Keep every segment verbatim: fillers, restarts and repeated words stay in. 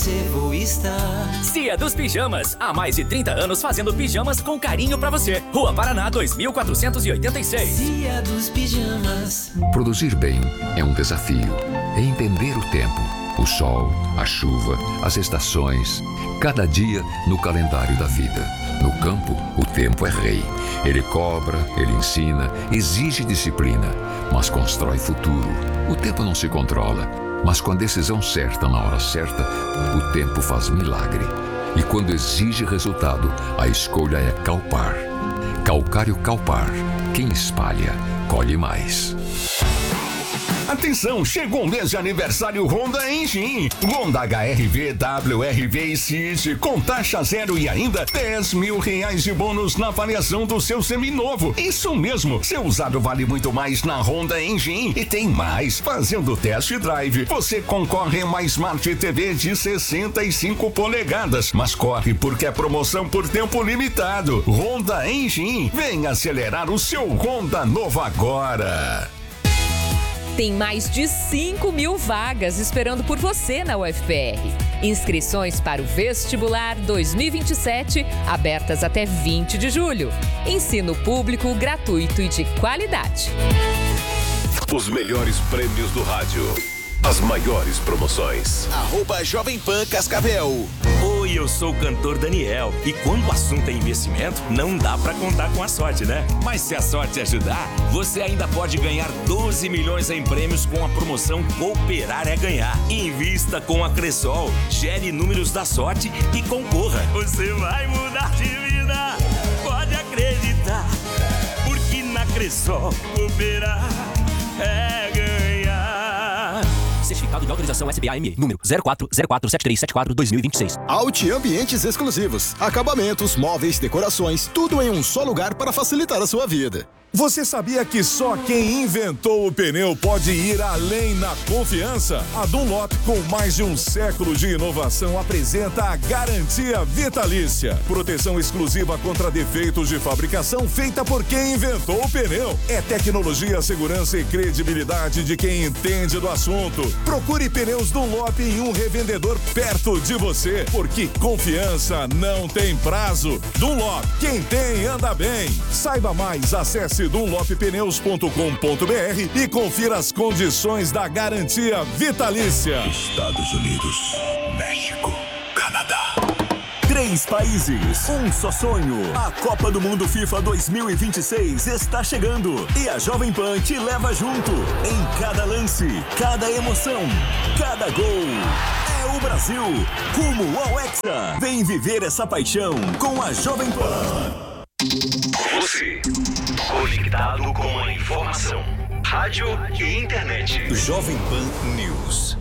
Vou estar. Cia dos Pijamas, há mais de trinta anos fazendo pijamas com carinho pra você. Rua Paraná dois mil quatrocentos e oitenta e seis. Cia dos Pijamas. Produzir bem é um desafio. É entender o tempo, o sol, a chuva, as estações, cada dia no calendário da vida. No campo, o tempo é rei. Ele cobra, ele ensina, exige disciplina, mas constrói futuro. O tempo não se controla. Mas com a decisão certa na hora certa, o tempo faz milagre. E quando exige resultado, a escolha é Calpar. Calcário Calpar. Quem espalha, colhe mais. Atenção, chegou o mês de aniversário Honda Engine. Honda H R V, W R V e City com taxa zero e ainda dez mil reais de bônus na avaliação do seu seminovo. Isso mesmo, seu usado vale muito mais na Honda Engine. E tem mais, fazendo test drive, você concorre a uma Smart T V de sessenta e cinco polegadas. Mas corre porque é promoção por tempo limitado. Honda Engine, vem acelerar o seu Honda novo agora. Tem mais de cinco mil vagas esperando por você na U F P R. Inscrições para o Vestibular dois mil e vinte e sete, abertas até vinte de julho. Ensino público gratuito e de qualidade. Os melhores prêmios do rádio. As maiores promoções. Arroba Jovem Pan Cascavel. Oi, eu sou o cantor Daniel. E quando o assunto é investimento, não dá pra contar com a sorte, né? Mas se a sorte ajudar, você ainda pode ganhar doze milhões em prêmios com a promoção Cooperar é Ganhar. Invista com a Cressol, gere números da sorte e concorra. Você vai mudar de vida, pode acreditar. Porque na Cressol, cooperar é ganhar. Certificado de autorização S B A M E, número zero quatro zero quatro sete três sete quatro dois mil e vinte e seis. Audi Ambientes Exclusivos. Acabamentos, móveis, decorações, tudo em um só lugar para facilitar a sua vida. Você sabia que só quem inventou o pneu pode ir além na confiança? A Dunlop, com mais de um século de inovação, apresenta a Garantia Vitalícia. Proteção exclusiva contra defeitos de fabricação feita por quem inventou o pneu. É tecnologia, segurança e credibilidade de quem entende do assunto. Procure pneus Dunlop em um revendedor perto de você, porque confiança não tem prazo. Dunlop, quem tem anda bem. Saiba mais, acesse dunlop pneus ponto com ponto b r e confira as condições da garantia vitalícia. Estados Unidos, México, Canadá. Três países, um só sonho. A Copa do Mundo FIFA dois mil e vinte e seis está chegando e a Jovem Pan te leva junto. Em cada lance, cada emoção, cada gol. É o Brasil, rumo ao Hexa. Vem viver essa paixão com a Jovem Pan. Você, conectado com a informação, rádio e internet. Jovem Pan News.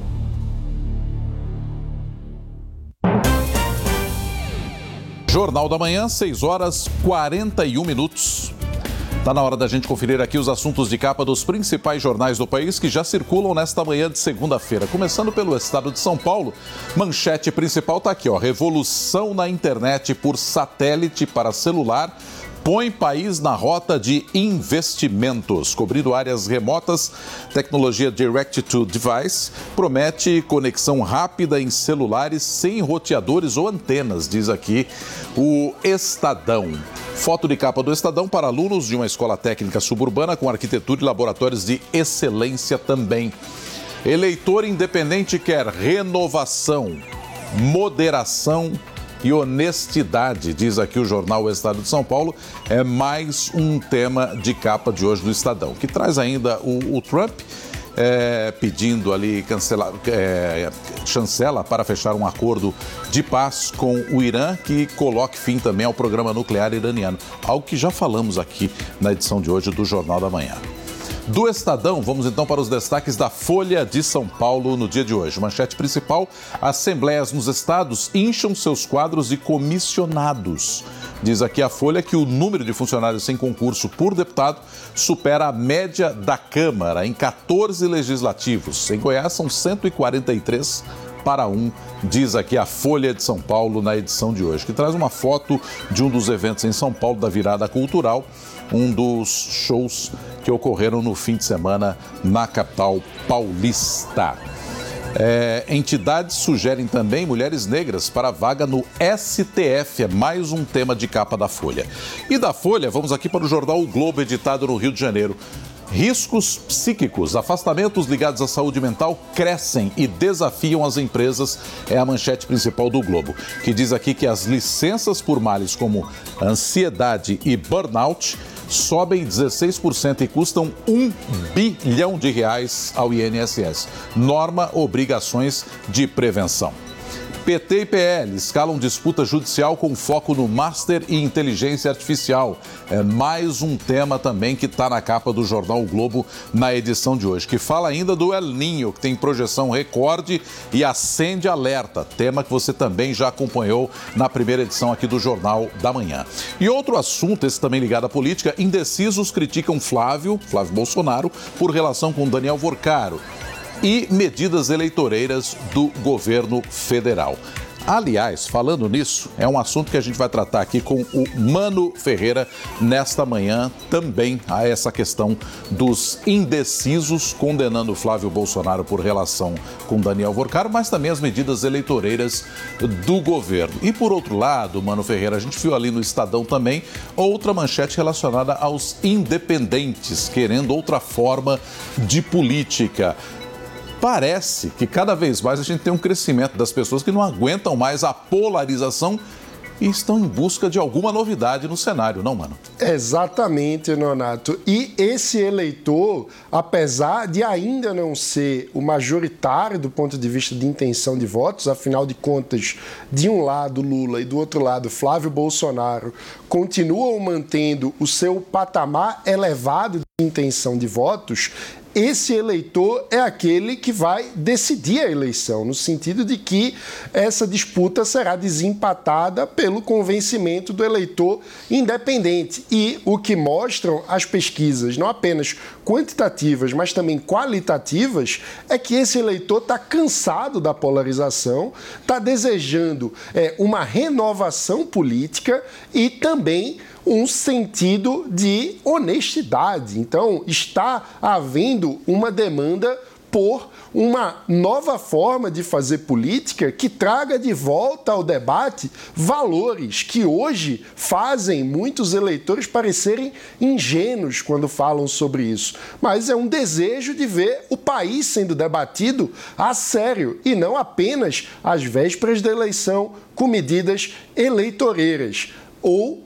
Jornal da Manhã, seis horas e quarenta e um minutos. Está na hora da gente conferir aqui os assuntos de capa dos principais jornais do país que já circulam nesta manhã de segunda-feira. Começando pelo estado de São Paulo, manchete principal está aqui, ó. Revolução na internet por satélite para celular põe país na rota de investimentos. Cobrindo áreas remotas, tecnologia Direct to Device promete conexão rápida em celulares sem roteadores ou antenas, diz aqui o Estadão. Foto de capa do Estadão para alunos de uma escola técnica suburbana com arquitetura e laboratórios de excelência também. Eleitor independente quer renovação, moderação e honestidade, diz aqui o jornal O Estado de São Paulo. É mais um tema de capa de hoje do Estadão, que traz ainda o, o Trump é, pedindo ali cancelar, é, chancela para fechar um acordo de paz com o Irã que coloque fim também ao programa nuclear iraniano, algo que já falamos aqui na edição de hoje do Jornal da Manhã. Do Estadão, vamos então para os destaques da Folha de São Paulo no dia de hoje. Manchete principal: assembleias nos estados incham seus quadros de comissionados. Diz aqui a Folha que o número de funcionários sem concurso por deputado supera a média da Câmara em quatorze legislativos. Em Goiás são cento e quarenta e três para um, diz aqui a Folha de São Paulo na edição de hoje, que traz uma foto de um dos eventos em São Paulo da virada cultural, um dos shows que ocorreram no fim de semana na capital paulista. É, entidades sugerem também mulheres negras para vaga no S T F. É mais um tema de capa da Folha. E da Folha, vamos aqui para o jornal O Globo, editado no Rio de Janeiro. Riscos psíquicos, afastamentos ligados à saúde mental crescem e desafiam as empresas, é a manchete principal do Globo, que diz aqui que as licenças por males como ansiedade e burnout sobem dezesseis por cento e custam um bilhão de reais ao I N S S. Norma obrigações de prevenção. P T e P L escalam disputa judicial com foco no Master e inteligência artificial. É mais um tema também que está na capa do jornal O Globo na edição de hoje, que fala ainda do El Niño, que tem projeção recorde e acende alerta. Tema que você também já acompanhou na primeira edição aqui do Jornal da Manhã. E outro assunto, esse também ligado à política, indecisos criticam Flávio, Flávio Bolsonaro, por relação com Daniel Vorcaro e medidas eleitoreiras do governo federal. Aliás, falando nisso, é um assunto que a gente vai tratar aqui com o Mano Ferreira nesta manhã, também a essa questão dos indecisos, condenando Flávio Bolsonaro por relação com Daniel Vorcaro, mas também as medidas eleitoreiras do governo. E por outro lado, Mano Ferreira, a gente viu ali no Estadão também outra manchete relacionada aos independentes, querendo outra forma de política. Parece que cada vez mais a gente tem um crescimento das pessoas que não aguentam mais a polarização e estão em busca de alguma novidade no cenário, não, Mano? Exatamente, Nonato. E esse eleitor, apesar de ainda não ser o majoritário do ponto de vista de intenção de votos, afinal de contas, de um lado Lula e do outro lado Flávio Bolsonaro, continuam mantendo o seu patamar elevado de intenção de votos, esse eleitor é aquele que vai decidir a eleição, no sentido de que essa disputa será desempatada pelo convencimento do eleitor independente. E o que mostram as pesquisas, não apenas quantitativas, mas também qualitativas, é que esse eleitor está cansado da polarização, está desejando é, uma renovação política e também um sentido de honestidade. Então, está havendo uma demanda por uma nova forma de fazer política que traga de volta ao debate valores que hoje fazem muitos eleitores parecerem ingênuos quando falam sobre isso. Mas é um desejo de ver o país sendo debatido a sério e não apenas às vésperas da eleição com medidas eleitoreiras ou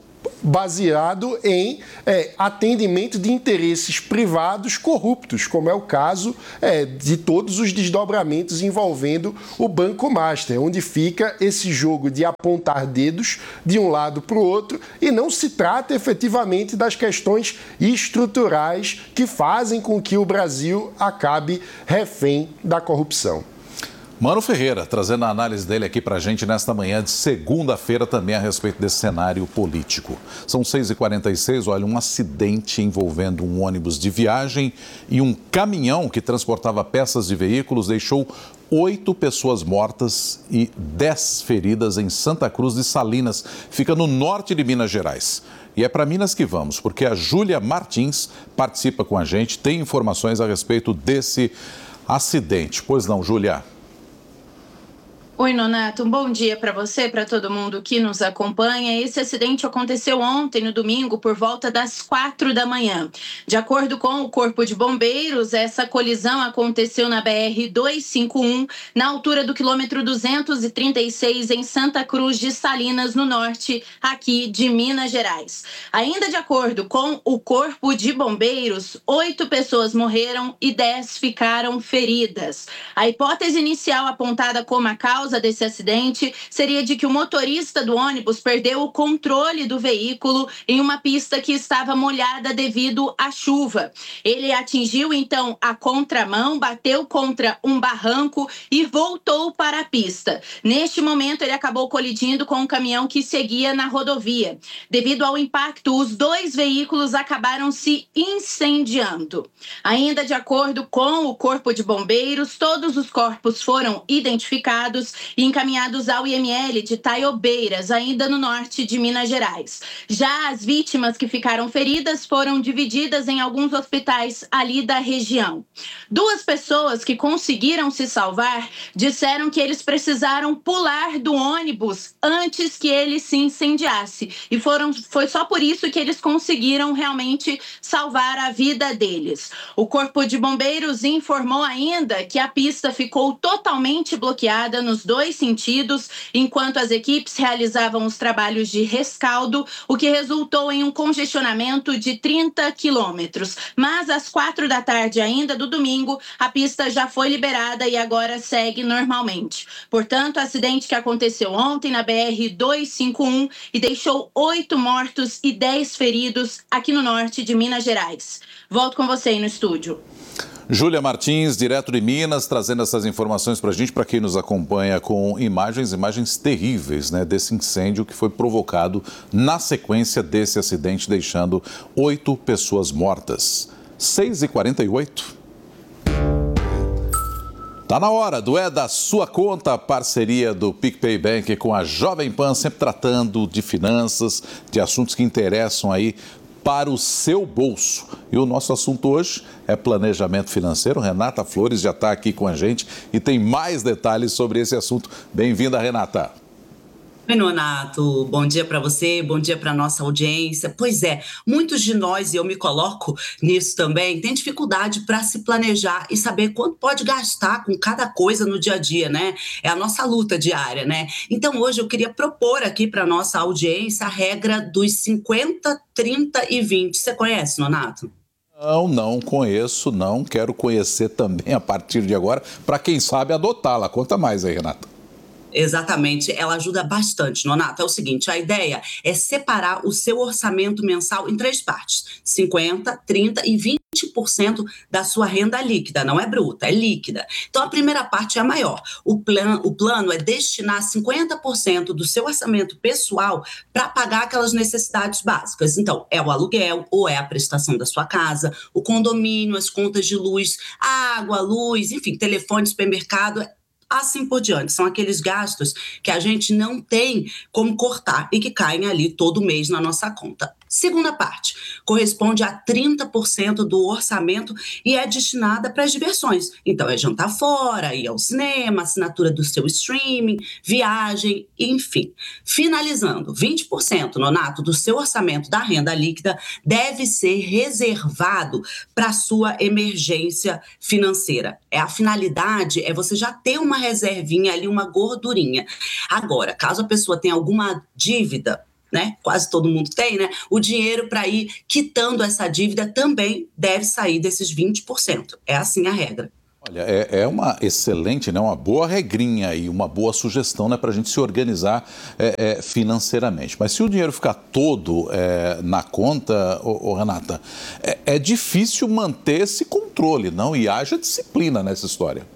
baseado em é, atendimento de interesses privados corruptos, como é o caso é, de todos os desdobramentos envolvendo o Banco Master, onde fica esse jogo de apontar dedos de um lado para o outro e não se trata efetivamente das questões estruturais que fazem com que o Brasil acabe refém da corrupção. Mano Ferreira, trazendo a análise dele aqui pra gente nesta manhã de segunda-feira também a respeito desse cenário político. São seis e quarenta e seis, olha, um acidente envolvendo um ônibus de viagem e um caminhão que transportava peças de veículos deixou oito pessoas mortas e dez feridas em Santa Cruz de Salinas, fica no norte de Minas Gerais. E é para Minas que vamos, porque a Júlia Martins participa com a gente, tem informações a respeito desse acidente. Pois não, Júlia? Oi, Nonato, um bom dia para você, para todo mundo que nos acompanha. Esse acidente aconteceu ontem, no domingo, por volta das quatro da manhã. De acordo com o Corpo de Bombeiros, essa colisão aconteceu na B R duzentos e cinquenta e um, na altura do quilômetro duzentos e trinta e seis, em Santa Cruz de Salinas, no norte, aqui de Minas Gerais. Ainda de acordo com o Corpo de Bombeiros, oito pessoas morreram e dez ficaram feridas. A hipótese inicial apontada como a causa desse acidente seria de que o motorista do ônibus perdeu o controle do veículo em uma pista que estava molhada devido à chuva. Ele atingiu então a contramão, bateu contra um barranco e voltou para a pista. Neste momento, ele acabou colidindo com um caminhão que seguia na rodovia. Devido ao impacto, os dois veículos acabaram se incendiando. Ainda de acordo com o Corpo de Bombeiros, todos os corpos foram identificados e encaminhados ao I M L de Taiobeiras, ainda no norte de Minas Gerais. Já as vítimas que ficaram feridas foram divididas em alguns hospitais ali da região. Duas pessoas que conseguiram se salvar disseram que eles precisaram pular do ônibus antes que ele se incendiasse. E foram, foi só por isso que eles conseguiram realmente salvar a vida deles. O Corpo de Bombeiros informou ainda que a pista ficou totalmente bloqueada nos dois sentidos, enquanto as equipes realizavam os trabalhos de rescaldo, o que resultou em um congestionamento de trinta quilômetros. Mas às quatro da tarde ainda do domingo, a pista já foi liberada e agora segue normalmente. Portanto, acidente que aconteceu ontem na B R duzentos e cinquenta e um e deixou oito mortos e dez feridos aqui no norte de Minas Gerais. Volto com você aí no estúdio. Júlia Martins, direto de Minas, trazendo essas informações para a gente, para quem nos acompanha com imagens, imagens terríveis, né, desse incêndio que foi provocado na sequência desse acidente, deixando oito pessoas mortas. seis e quarenta e oito. Tá na hora do É da Sua Conta, parceria do PicPay Bank com a Jovem Pan, sempre tratando de finanças, de assuntos que interessam aí para o seu bolso. E o nosso assunto hoje é planejamento financeiro. Renata Flores já está aqui com a gente e tem mais detalhes sobre esse assunto. Bem-vinda, Renata. Oi, Nonato, bom dia para você, bom dia para nossa audiência. Pois é, muitos de nós, e eu me coloco nisso também, têm dificuldade para se planejar e saber quanto pode gastar com cada coisa no dia a dia, né? É a nossa luta diária, né? Então hoje eu queria propor aqui para nossa audiência a regra dos cinquenta, trinta e vinte. Você conhece, Nonato? Não, não conheço, não. Quero conhecer também a partir de agora, para quem sabe adotá-la. Conta mais aí, Renata. Exatamente, ela ajuda bastante, Nonato. É o seguinte, a ideia é separar o seu orçamento mensal em três partes, cinquenta, trinta e vinte por cento da sua renda líquida, não é bruta, é líquida. Então a primeira parte é a maior. O plano, o plano é destinar cinquenta por cento do seu orçamento pessoal para pagar aquelas necessidades básicas. Então é o aluguel ou é a prestação da sua casa, o condomínio, as contas de luz, água, luz, enfim, telefone, supermercado, assim por diante. São aqueles gastos que a gente não tem como cortar e que caem ali todo mês na nossa conta. Segunda parte, corresponde a trinta por cento do orçamento e é destinada para as diversões. Então é jantar fora, ir ao cinema, assinatura do seu streaming, viagem, enfim. Finalizando, vinte por cento, Nonato, do seu orçamento da renda líquida deve ser reservado para a sua emergência financeira. É, a finalidade é você já ter uma reservinha ali, uma gordurinha. Agora, caso a pessoa tenha alguma dívida, né? Quase todo mundo tem, né? O dinheiro para ir quitando essa dívida também deve sair desses vinte por cento. É assim a regra. Olha, é, é uma excelente, né? Uma boa regrinha e uma boa sugestão, né? Para a gente se organizar é, é, financeiramente. Mas se o dinheiro ficar todo é, na conta, ô, ô, Renata, é, é difícil manter esse controle, não? E haja disciplina nessa história.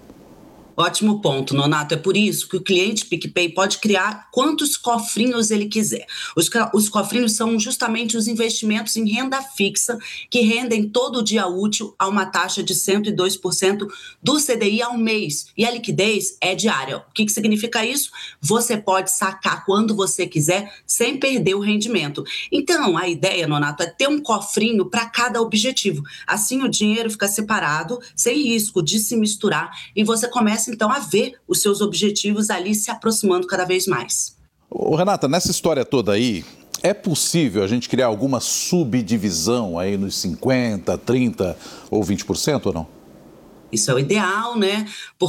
Ótimo ponto, Nonato. É por isso que o cliente PicPay pode criar quantos cofrinhos ele quiser. Os, os cofrinhos são justamente os investimentos em renda fixa que rendem todo dia útil a uma taxa de cento e dois por cento do C D I ao mês. E a liquidez é diária. O que, que significa isso? Você pode sacar quando você quiser sem perder o rendimento. Então, a ideia, Nonato, é ter um cofrinho para cada objetivo. Assim, o dinheiro fica separado, sem risco de se misturar, e você começa então a ver os seus objetivos ali se aproximando cada vez mais. Ô, Renata, nessa história toda aí, é possível a gente criar alguma subdivisão aí nos cinquenta, trinta ou vinte por cento ou não? Isso é o ideal, né?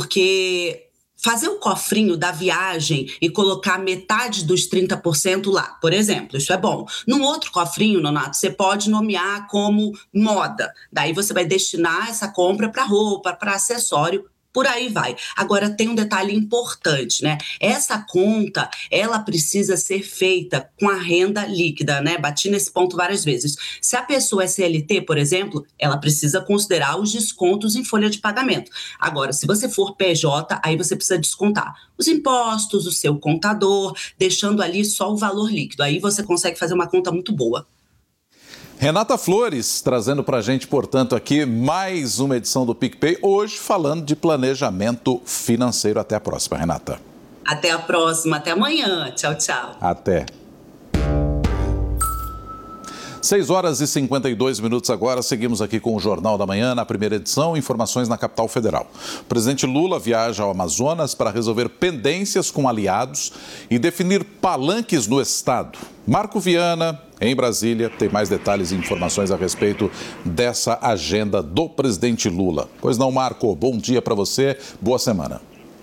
Porque fazer o cofrinho da viagem e colocar metade dos trinta por cento lá, por exemplo, isso é bom. Num outro cofrinho, Nonato, você pode nomear como moda. Daí você vai destinar essa compra para roupa, para acessório, por aí vai. Agora tem um detalhe importante, né? Essa conta, ela precisa ser feita com a renda líquida, né? Bati nesse ponto várias vezes. Se a pessoa é C L T, por exemplo, ela precisa considerar os descontos em folha de pagamento. Agora, se você for P J, aí você precisa descontar os impostos, o seu contador, deixando ali só o valor líquido. Aí você consegue fazer uma conta muito boa. Renata Flores, trazendo para a gente, portanto, aqui mais uma edição do PicPay, hoje falando de planejamento financeiro. Até a próxima, Renata. Até a próxima, até amanhã. Tchau, tchau. Até. seis horas e cinquenta e dois minutos agora, seguimos aqui com o Jornal da Manhã, na primeira edição, informações na capital federal. O presidente Lula viaja ao Amazonas para resolver pendências com aliados e definir palanques no estado. Marco Viana, em Brasília, tem mais detalhes e informações a respeito dessa agenda do presidente Lula. Pois não, Marco, bom dia para você, boa semana.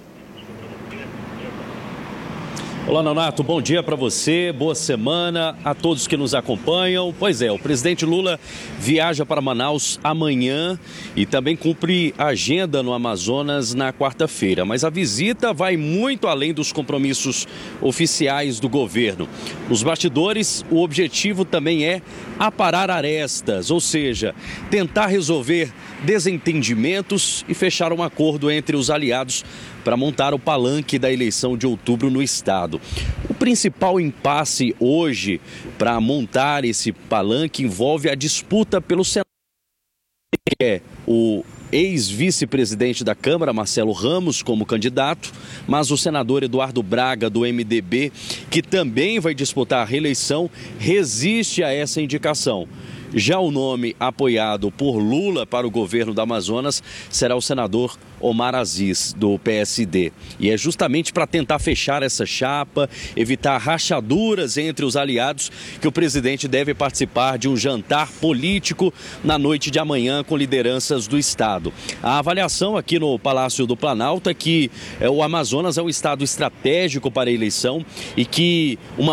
Olá, Nonato, bom dia para você, boa semana a todos que nos acompanham. Pois é, o presidente Lula viaja para Manaus amanhã e também cumpre agenda no Amazonas na quarta-feira. Mas a visita vai muito além dos compromissos oficiais do governo. Nos bastidores, o objetivo também é aparar arestas, ou seja, tentar resolver desentendimentos e fechar um acordo entre os aliados para montar o palanque da eleição de outubro no estado. O principal impasse hoje para montar esse palanque envolve a disputa pelo Senado, que é o ex-vice-presidente da Câmara, Marcelo Ramos, como candidato, mas o senador Eduardo Braga, do M D B, que também vai disputar a reeleição, resiste a essa indicação. Já o nome apoiado por Lula para o governo do Amazonas será o senador Omar Aziz, do P S D. E é justamente para tentar fechar essa chapa, evitar rachaduras entre os aliados, que o presidente deve participar de um jantar político na noite de amanhã com lideranças do estado. A avaliação aqui no Palácio do Planalto é que o Amazonas é um estado estratégico para a eleição e que uma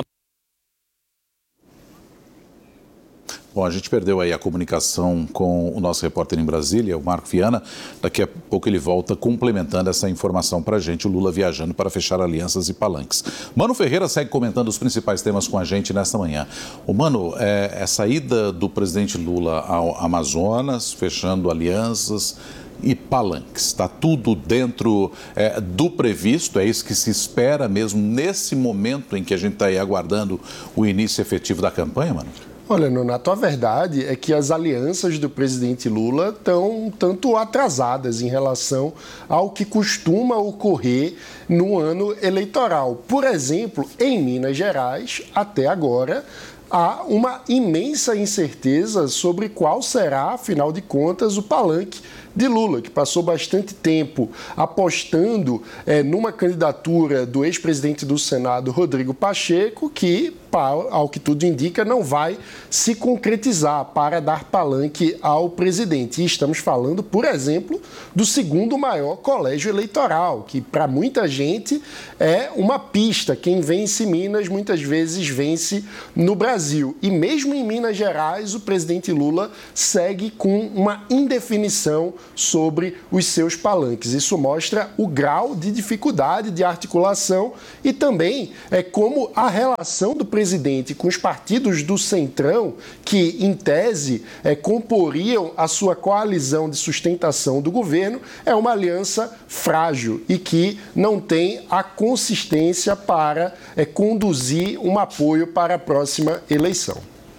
Bom, a gente perdeu aí a comunicação com o nosso repórter em Brasília, o Marco Viana. Daqui a pouco ele volta complementando essa informação para a gente, o Lula viajando para fechar alianças e palanques. Mano Ferreira segue comentando os principais temas com a gente nesta manhã. O Mano, é, essa ida do presidente Lula ao Amazonas, fechando alianças e palanques, está tudo dentro é, do previsto, é isso que se espera mesmo nesse momento em que a gente está aí aguardando o início efetivo da campanha, Mano? Olha, Nonato, a verdade é que as alianças do presidente Lula estão um tanto atrasadas em relação ao que costuma ocorrer no ano eleitoral. Por exemplo, em Minas Gerais, até agora, há uma imensa incerteza sobre qual será, afinal de contas, o palanque de Lula, que passou bastante tempo apostando é, numa candidatura do ex-presidente do Senado, Rodrigo Pacheco, que, ao que tudo indica, não vai se concretizar para dar palanque ao presidente. E estamos falando, por exemplo, do segundo maior colégio eleitoral, que para muita gente é uma pista. Quem vence Minas muitas vezes vence no Brasil. E mesmo em Minas Gerais, o presidente Lula segue com uma indefinição sobre os seus palanques. Isso mostra o grau de dificuldade de articulação e também é como a relação do presidente com os partidos do Centrão, que em tese é, comporiam a sua coalizão de sustentação do governo, é uma aliança frágil e que não tem a consistência para é, conduzir um apoio para a próxima eleição.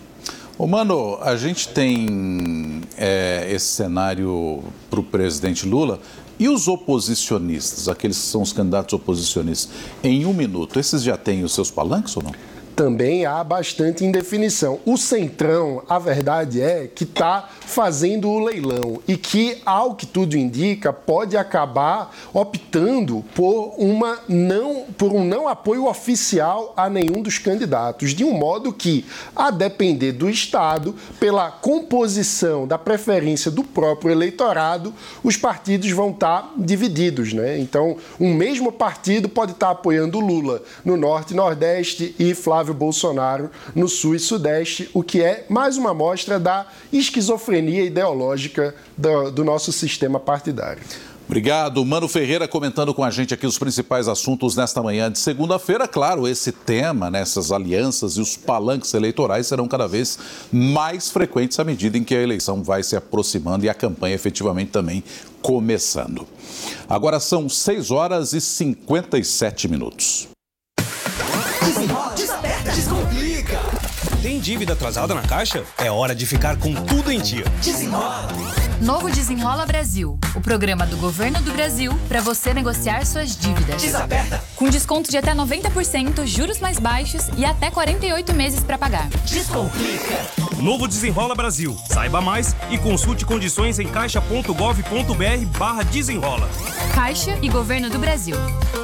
Ô, Mano, a gente tem é, esse cenário para o presidente Lula e os oposicionistas, aqueles que são os candidatos oposicionistas, em um minuto, esses já têm os seus palanques ou não? Também há bastante indefinição. O Centrão, a verdade é que está fazendo o leilão e que, ao que tudo indica, pode acabar optando por, uma não, por um não apoio oficial a nenhum dos candidatos, de um modo que, a depender do Estado, pela composição da preferência do próprio eleitorado, os partidos vão estar divididos, né? Então, um mesmo partido pode estar apoiando Lula no Norte e Nordeste e Flávio Bolsonaro no Sul e Sudeste, o que é mais uma amostra da esquizofrenia ideológica do, do nosso sistema partidário. Obrigado. Mano Ferreira comentando com a gente aqui os principais assuntos nesta manhã de segunda-feira. Claro, esse tema, né, essas alianças e os palanques eleitorais serão cada vez mais frequentes à medida em que a eleição vai se aproximando e a campanha efetivamente também começando. Agora são seis horas e cinquenta e sete minutos. Desperta, descomplica. Tem dívida atrasada na Caixa? É hora de ficar com tudo em dia. Desenrola. Novo Desenrola Brasil, o programa do Governo do Brasil para você negociar suas dívidas. Desaperta. Com desconto de até noventa por cento, juros mais baixos e até quarenta e oito meses para pagar. Descomplica. Novo Desenrola Brasil. Saiba mais e consulte condições em caixa ponto gov ponto br barra desenrola. Caixa e Governo do Brasil.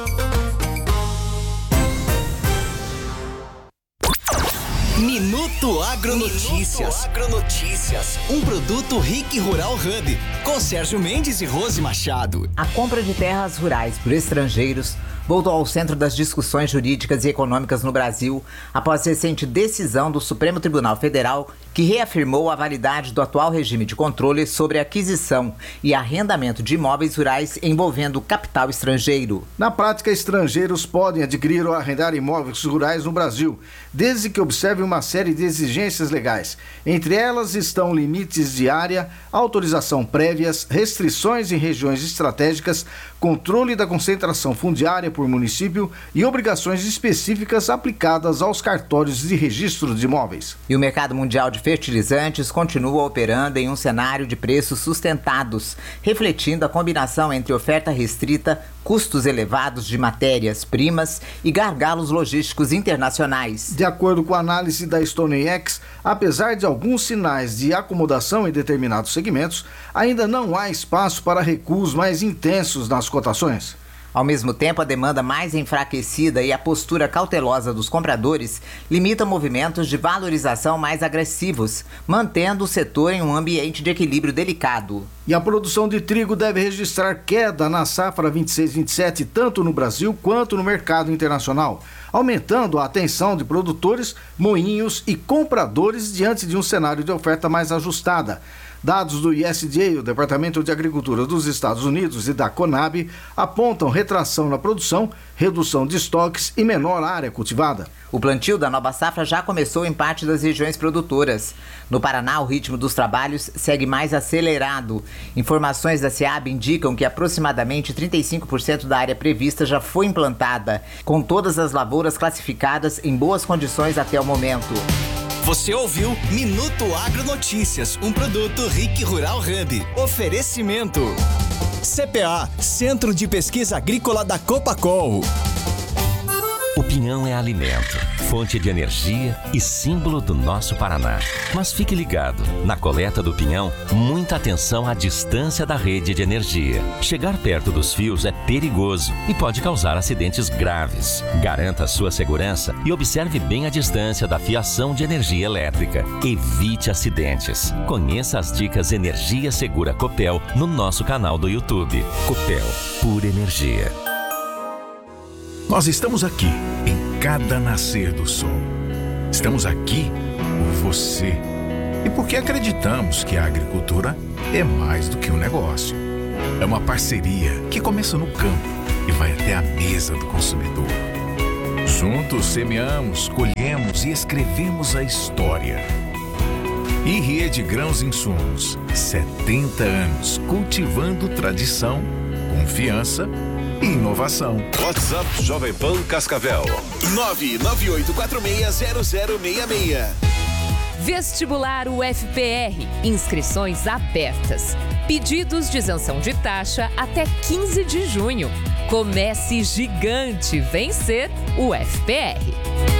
Minuto Agronotícias. Minuto Agronotícias. Um produto Rick Rural Hub. Com Sérgio Mendes e Rose Machado. A compra de terras rurais por estrangeiros voltou ao centro das discussões jurídicas e econômicas no Brasil após recente decisão do Supremo Tribunal Federal que reafirmou a validade do atual regime de controle sobre a aquisição e arrendamento de imóveis rurais envolvendo capital estrangeiro. Na prática, estrangeiros podem adquirir ou arrendar imóveis rurais no Brasil, desde que observem uma série de exigências legais. Entre elas estão limites de área, autorização prévias, restrições em regiões estratégicas, controle da concentração fundiária por município e obrigações específicas aplicadas aos cartórios de registro de imóveis. E o mercado mundial de fertilizantes continua operando em um cenário de preços sustentados, refletindo a combinação entre oferta restrita, custos elevados de matérias-primas e gargalos logísticos internacionais. De acordo com a análise da StoneX, apesar de alguns sinais de acomodação em determinados segmentos, ainda não há espaço para recuos mais intensos nas cotações. Ao mesmo tempo, a demanda mais enfraquecida e a postura cautelosa dos compradores limitam movimentos de valorização mais agressivos, mantendo o setor em um ambiente de equilíbrio delicado. E a produção de trigo deve registrar queda na safra vinte e seis vinte e sete, tanto no Brasil quanto no mercado internacional, aumentando a atenção de produtores, moinhos e compradores diante de um cenário de oferta mais ajustada. Dados do U S D A, o Departamento de Agricultura dos Estados Unidos, e da Conab apontam retração na produção, redução de estoques e menor área cultivada. O plantio da nova safra já começou em parte das regiões produtoras. No Paraná, o ritmo dos trabalhos segue mais acelerado. Informações da SEAB indicam que aproximadamente trinta e cinco por cento da área prevista já foi implantada, com todas as lavouras classificadas em boas condições até o momento. Você ouviu Minuto Agronotícias, um produto Rick Rural Hub. Oferecimento C P A, Centro de Pesquisa Agrícola da Copacol. O pinhão é alimento, fonte de energia e símbolo do nosso Paraná. Mas fique ligado, na coleta do pinhão, muita atenção à distância da rede de energia. Chegar perto dos fios é perigoso e pode causar acidentes graves. Garanta sua segurança e observe bem a distância da fiação de energia elétrica. Evite acidentes. Conheça as dicas Energia Segura Copel no nosso canal do YouTube. Copel, pura energia. Nós estamos aqui, em cada nascer do sol. Estamos aqui por você. E porque acreditamos que a agricultura é mais do que um negócio. É uma parceria que começa no campo e vai até a mesa do consumidor. Juntos semeamos, colhemos e escrevemos a história. E Rede Grãos Insumos, setenta anos cultivando tradição, confiança e inovação. WhatsApp Jovem Pan Cascavel. nove nove oito quatro seis zero zero seis seis. Vestibular U F P R. Inscrições abertas. Pedidos de isenção de taxa até quinze de junho. Comece gigante. Vencer U F P R.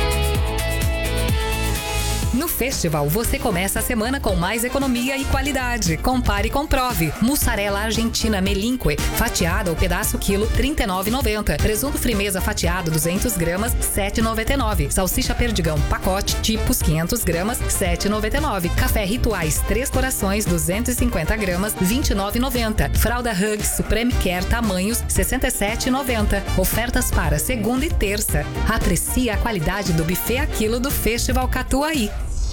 No Festival, você começa a semana com mais economia e qualidade. Compare e comprove. Mussarela argentina Melinque, fatiada ou pedaço quilo, trinta e nove reais e noventa centavos. Presunto Frimeza fatiado, duzentas gramas, sete reais e noventa e nove centavos. Salsicha Perdigão, pacote, tipos, quinhentas gramas, sete reais e noventa e nove centavos. Café Rituais, três corações, duzentas e cinquenta gramas, vinte e nove reais e noventa centavos. Fralda Huggs Supreme Care, tamanhos, sessenta e sete reais e noventa centavos. Ofertas para segunda e terça. Aprecie a qualidade do buffet a quilo do Festival Catuaí.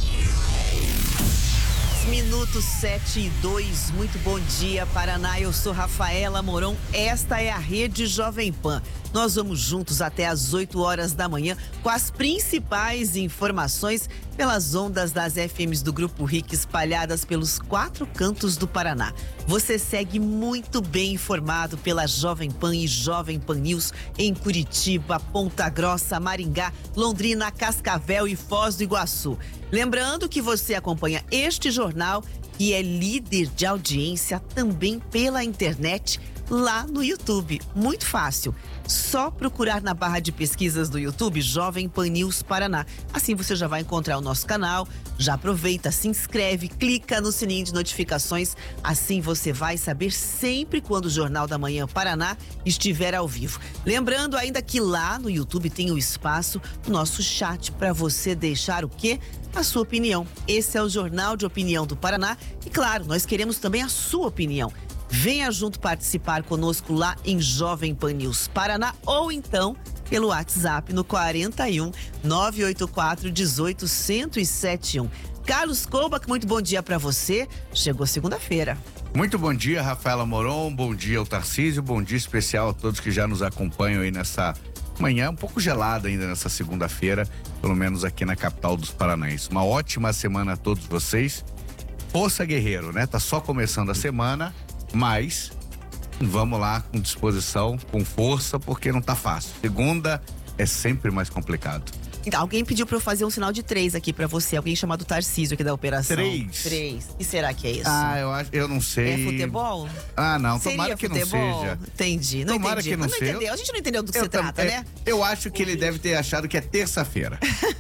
Minutos sete e dois, muito bom dia, Paraná. Eu sou Rafaela Moron, esta é a Rede Jovem Pan. Nós vamos juntos até às oito horas da manhã com as principais informações pelas ondas das F Ms do Grupo R I C espalhadas pelos quatro cantos do Paraná. Você segue muito bem informado pela Jovem Pan e Jovem Pan News em Curitiba, Ponta Grossa, Maringá, Londrina, Cascavel e Foz do Iguaçu. Lembrando que você acompanha este jornal, que é líder de audiência também pela internet, lá no YouTube. Muito fácil. Só procurar na barra de pesquisas do YouTube Jovem Pan News Paraná. Assim você já vai encontrar o nosso canal. Já aproveita, se inscreve, clica no sininho de notificações. Assim você vai saber sempre quando o Jornal da Manhã Paraná estiver ao vivo. Lembrando ainda que lá no YouTube tem o espaço do nosso chat para você deixar o quê? A sua opinião. Esse é o Jornal de Opinião do Paraná. E claro, nós queremos também a sua opinião. Venha junto participar conosco lá em Jovem Pan News Paraná ou então pelo WhatsApp no quarenta e um, nove oito quatro, dezoito, cento e setenta e um. Carlos Kobach, muito bom dia para você. Chegou segunda-feira. Muito bom dia, Rafaela Moron, bom dia ao Tarcísio, bom dia especial a todos que já nos acompanham aí nessa manhã um pouco gelada ainda nessa segunda-feira, pelo menos aqui na capital dos paranaenses. Uma ótima semana a todos vocês. Força guerreiro, né? Tá só começando a semana. Mas vamos lá com disposição, com força, porque não tá fácil. Segunda é sempre mais complicado. Então, alguém pediu pra eu fazer um sinal de três aqui pra você. Alguém chamado Tarcísio aqui da operação. Três? Três. E será que é isso? Ah, eu acho, eu não sei. É futebol? Ah, não. Seria Tomara que futebol? não seja. Entendi. Não Tomara entendi. que não, não seja. entendeu. A gente não entendeu do que eu se trata, é, né? Eu acho que ele deve ter achado que é terça-feira.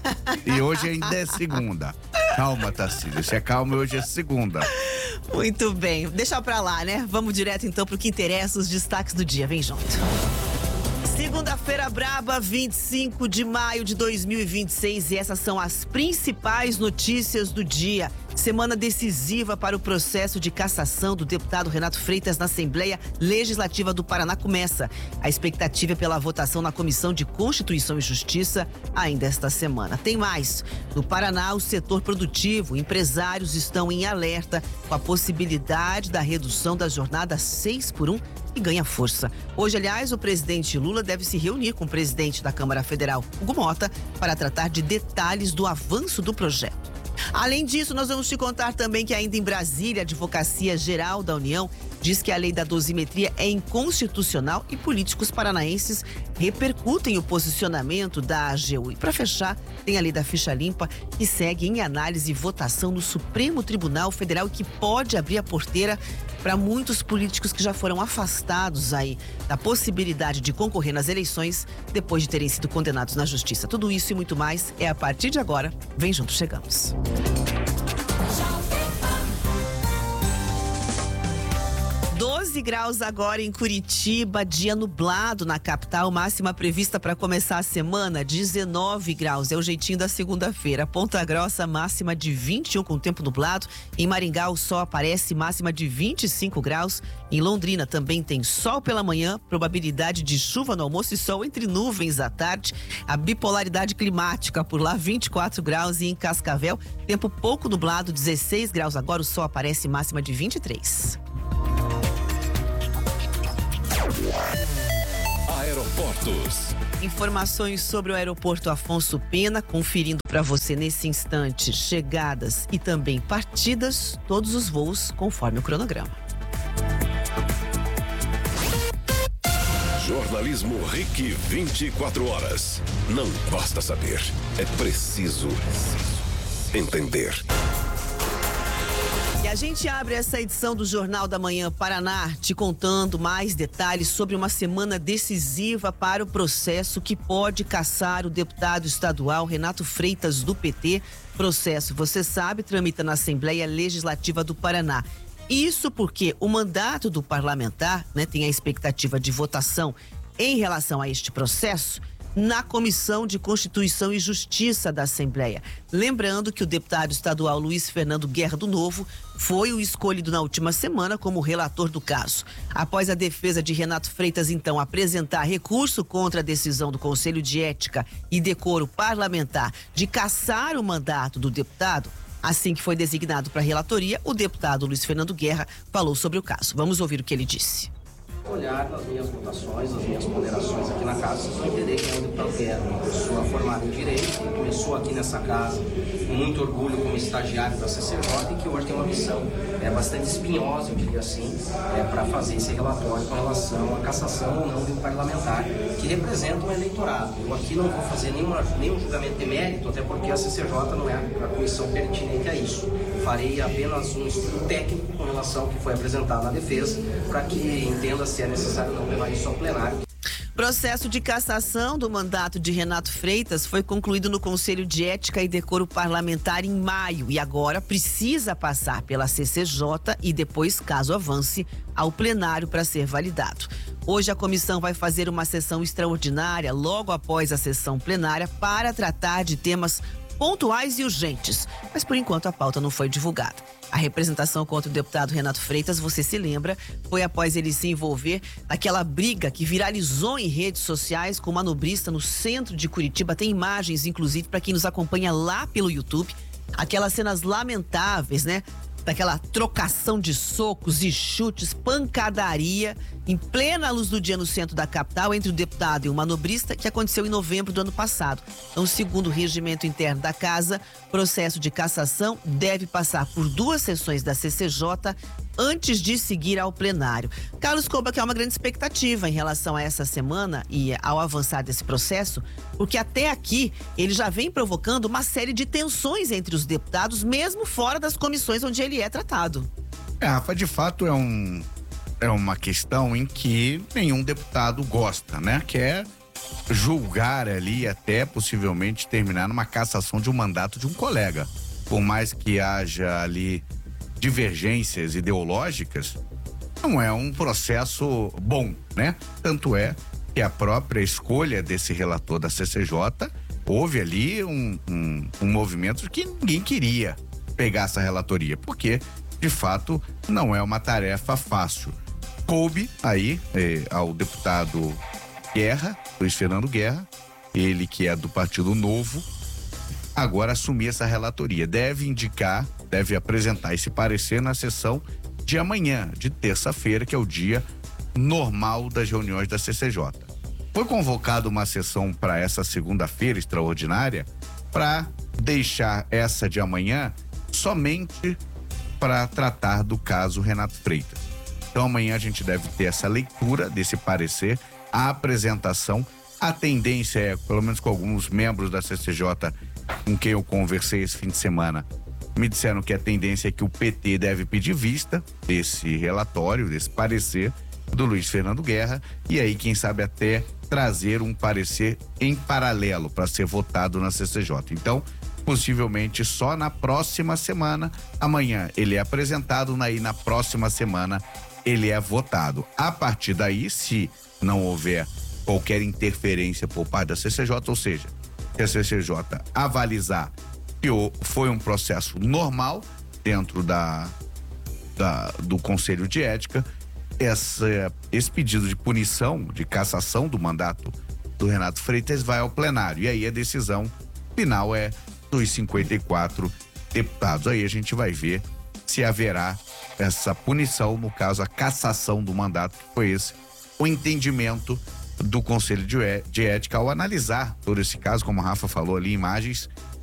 E hoje ainda é segunda. Calma, Tarcísio. Se é calma, hoje é segunda. Muito bem. Deixa pra lá, né? Vamos direto então pro que interessa, os destaques do dia. Vem junto. Segunda-feira braba, vinte e cinco de maio de dois mil e vinte e seis, e essas são as principais notícias do dia. Semana decisiva para o processo de cassação do deputado Renato Freitas na Assembleia Legislativa do Paraná começa. A expectativa é pela votação na Comissão de Constituição e Justiça ainda esta semana. Tem mais. No Paraná, o setor produtivo, empresários estão em alerta com a possibilidade da redução da jornada seis por um e ganha força. Hoje, aliás, o presidente Lula deve se reunir com o presidente da Câmara Federal, Hugo Mota, para tratar de detalhes do avanço do projeto. Além disso, nós vamos te contar também que ainda em Brasília, a Advocacia Geral da União diz que a lei da dosimetria é inconstitucional e políticos paranaenses repercutem o posicionamento da A G U. E para fechar, tem a lei da ficha limpa que segue em análise e votação no Supremo Tribunal Federal e que pode abrir a porteira para muitos políticos que já foram afastados aí da possibilidade de concorrer nas eleições depois de terem sido condenados na justiça. Tudo isso e muito mais é a partir de agora. Vem junto, chegamos. doze graus agora em Curitiba, dia nublado na capital, máxima prevista para começar a semana, dezenove graus, é o jeitinho da segunda-feira. Ponta Grossa, máxima de vinte e um com tempo nublado. Em Maringá, o sol aparece, máxima de vinte e cinco graus. Em Londrina também tem sol pela manhã, probabilidade de chuva no almoço e sol entre nuvens à tarde. A bipolaridade climática por lá, vinte e quatro graus. E em Cascavel, tempo pouco nublado, dezesseis graus agora, o sol aparece, máxima de vinte e três. Aeroportos. Informações sobre o aeroporto Afonso Pena, conferindo para você nesse instante chegadas e também partidas, todos os voos conforme o cronograma. Jornalismo R I C vinte e quatro horas. Não basta saber, é preciso entender. E a gente abre essa edição do Jornal da Manhã Paraná te contando mais detalhes sobre uma semana decisiva para o processo que pode cassar o deputado estadual Renato Freitas do P T. Processo, você sabe, tramita na Assembleia Legislativa do Paraná. Isso porque o mandato do parlamentar, né, tem a expectativa de votação em relação a este processo na Comissão de Constituição e Justiça da Assembleia. Lembrando que o deputado estadual Luiz Fernando Guerra do Novo foi o escolhido na última semana como relator do caso. Após a defesa de Renato Freitas, então, apresentar recurso contra a decisão do Conselho de Ética e Decoro Parlamentar de cassar o mandato do deputado, assim que foi designado para a relatoria, o deputado Luiz Fernando Guerra falou sobre o caso. Vamos ouvir o que ele disse. Olhar nas minhas votações, nas minhas ponderações aqui na casa, vocês vão entender quem é o deputado Guerra, uma pessoa formada em Direito, que começou aqui nessa casa com muito orgulho como estagiário da C C J e que hoje tem uma missão é, bastante espinhosa, eu diria assim, é, para fazer esse relatório com relação à cassação ou não de um parlamentar que representa um eleitorado. Eu aqui não vou fazer nenhuma, nenhum julgamento de mérito, até porque a C C J não é a comissão pertinente a isso. Farei apenas um estudo técnico com relação ao que foi apresentado na defesa, para que entenda se é necessário não levar isso ao plenário. Processo de cassação do mandato de Renato Freitas foi concluído no Conselho de Ética e Decoro Parlamentar em maio e agora precisa passar pela C C J e depois, caso avance, ao plenário para ser validado. Hoje a comissão vai fazer uma sessão extraordinária logo após a sessão plenária para tratar de temas pontuais e urgentes, mas por enquanto a pauta não foi divulgada. A representação contra o deputado Renato Freitas, você se lembra, foi após ele se envolver naquela briga que viralizou em redes sociais com uma manobrista no centro de Curitiba. Tem imagens, inclusive, para quem nos acompanha lá pelo YouTube. Aquelas cenas lamentáveis, né? Daquela trocação de socos e chutes, pancadaria, em plena luz do dia no centro da capital, entre o deputado e o manobrista, que aconteceu em novembro do ano passado. Então, segundo o regimento interno da casa, processo de cassação deve passar por duas sessões da C C J antes de seguir ao plenário. Carlos Cobra, que é uma grande expectativa em relação a essa semana e ao avançar desse processo, porque até aqui ele já vem provocando uma série de tensões entre os deputados, mesmo fora das comissões onde ele é tratado. É, Rafa, de fato é um é uma questão em que nenhum deputado gosta, né? Que é julgar ali até possivelmente terminar numa cassação de um mandato de um colega. Por mais que haja ali divergências ideológicas, não é um processo bom, né? Tanto é que a própria escolha desse relator da C C J, houve ali um, um, um movimento que ninguém queria pegar essa relatoria, porque de fato não é uma tarefa fácil. Coube aí eh, ao deputado Guerra, Luiz Fernando Guerra, ele que é do Partido Novo, agora assumir essa relatoria. Deve indicar, deve apresentar esse parecer na sessão de amanhã, de terça-feira, que é o dia normal das reuniões da C C J. Foi convocada uma sessão para essa segunda-feira extraordinária para deixar essa de amanhã somente para tratar do caso Renato Freitas. Então amanhã a gente deve ter essa leitura desse parecer, a apresentação. A tendência é, pelo menos com alguns membros da C C J com quem eu conversei esse fim de semana, me disseram que a tendência é que o P T deve pedir vista desse relatório, desse parecer do Luiz Fernando Guerra, e aí quem sabe até trazer um parecer em paralelo para ser votado na C C J. Então, possivelmente só na próxima semana, amanhã ele é apresentado, aí na próxima semana ele é votado. A partir daí, se não houver qualquer interferência por parte da C C J, ou seja, se a C C J avalizar que foi um processo normal dentro da, da do Conselho de Ética, essa, esse pedido de punição, de cassação do mandato do Renato Freitas vai ao plenário. E aí a decisão final é dos cinquenta e quatro deputados. Aí a gente vai ver se haverá essa punição, no caso a cassação do mandato, que foi esse o entendimento do Conselho de, de Ética ao analisar todo esse caso, como a Rafa falou ali, imagens